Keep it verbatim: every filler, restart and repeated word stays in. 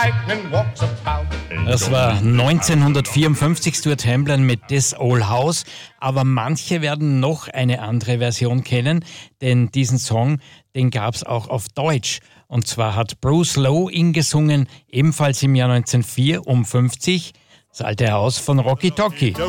Das war neunzehnhundertvierundfünfzig Stuart Hamblin mit This Old House, aber manche werden noch eine andere Version kennen, denn diesen Song, den gab es auch auf Deutsch. Und zwar hat Bruce Lowe ihn gesungen, ebenfalls im Jahr neunzehnhundertvierundfünfzig, das alte Haus von Rocky Talkie.